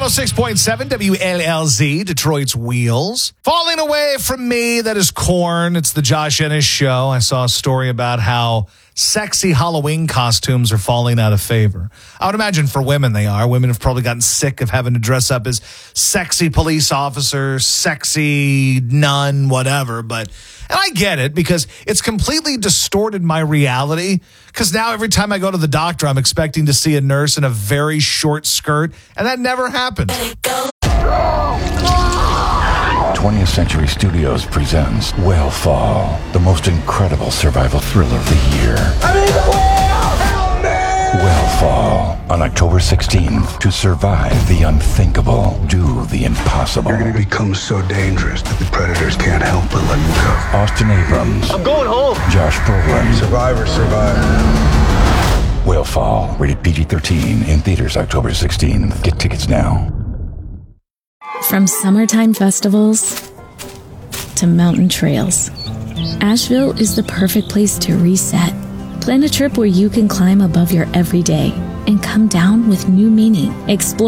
106.7 WLLZ, Detroit's Wheels. Falling away from me, that is Korn. It's the Josh Ennis Show. I saw a story about how sexy Halloween costumes are falling out of favor. I would imagine for women they are. Women have probably gotten sick of having to dress up as sexy police officer, sexy nun, whatever. And I get it because it's completely distorted my reality. Because now every time I go to the doctor, I'm expecting to see a nurse in a very short skirt, and that never happens. 20th Century Studios presents Whale the most incredible survival thriller of the year. I'm in the whale! Help me! Whale on October 16th. To survive the unthinkable, do the impossible. You're going to become so dangerous that the predators can't help but let you go. Austin Abrams. I'm going home. Josh Brolin. Survivors survive. Whale, rated PG-13, in theaters October 16th. Get tickets now. From summertime festivals to mountain trails, Asheville is the perfect place to reset. Plan a trip where you can climb above your everyday and come down with new meaning. Explore